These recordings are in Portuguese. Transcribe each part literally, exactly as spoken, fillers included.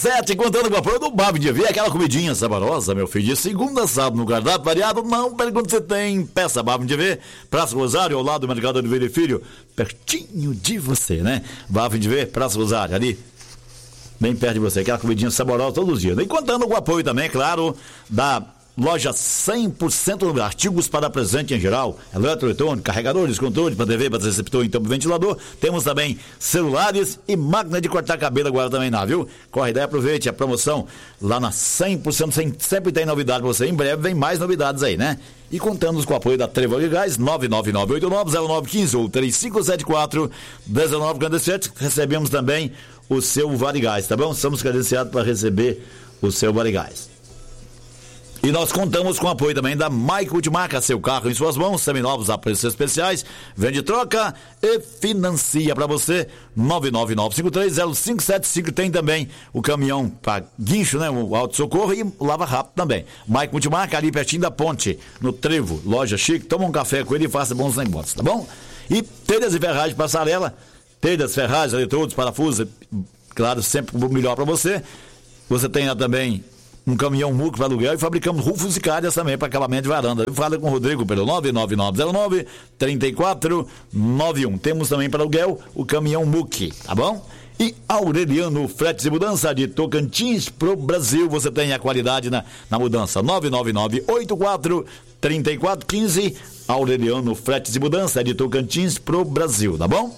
Sete, contando com o apoio do Bab de Ver, aquela comidinha saborosa, meu filho. De segunda a sábado no cardápio variado, não pergunta se tem. Peça Bab de Ver, Praça Rosário, ao lado do Mercado Oliveira e Filho, pertinho de você, né? Bab de Ver, Praça Rosário, ali, bem perto de você, aquela comidinha saborosa todos os dias. E contando com o apoio também, claro, da loja cem por cento de artigos para presente em geral, eletroeletrônico, carregadores, controles para T V, para receptor, então para ventilador. Temos também celulares e máquina de cortar cabelo agora também lá, viu? Corre daí, aproveite a promoção lá na cem por cento, sempre tem novidade para você. Em breve vem mais novidades aí, né? E contamos com o apoio da Trevor de Gás, nove nove nove oito nove zero nove um cinco ou três cinco sete quatro um nove quatro sete. Recebemos também o seu Varigás, tá bom? Somos credenciados para receber o seu Varigás. E nós contamos com o apoio também da Maico Multimarca, seu carro em suas mãos, seminovos a preços especiais, vende, troca e financia para você. Nove nove nove cinco três zero cinco sete cinco. Tem também o caminhão para guincho, né? O auto-socorro e o lava rápido também. Maico Multimarca, ali pertinho da ponte, no Trevo, loja chique. Toma um café com ele e faça bons negócios, tá bom? E telhas e ferragens passarela, telhas, ferragens, eletrodos, parafusos, claro, sempre o melhor para você. Você tem lá também um caminhão muco para aluguel e fabricamos rufos e calhas também para acabamento de varanda. Fala com o Rodrigo pelo nove nove nove zero nove três quatro nove um. Temos também para aluguel o caminhão muque, tá bom? E Aureliano Fretes e Mudança de Tocantins pro Brasil. Você tem a qualidade na, na mudança. nove nove nove oito quatro três quatro um cinco. Aureliano Fretes e Mudança de Tocantins pro Brasil, tá bom?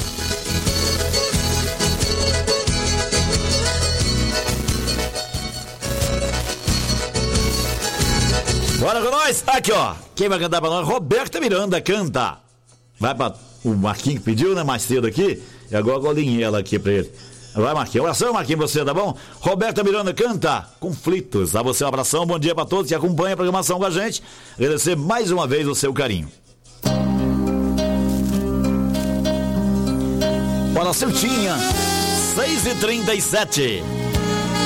Bora com nós, aqui ó, quem vai cantar pra nós? Roberta Miranda canta. Vai pra o Marquinhos que pediu, né, mais cedo aqui, e agora eu alinhei ela aqui pra ele. Vai, Marquinhos, abração, Marquinhos, você, tá bom? Roberta Miranda canta Conflitos. A você um abração, bom dia pra todos que acompanham a programação com a gente. Agradecer mais uma vez o seu carinho. Bora, Celtinha, seis e trinta e sete.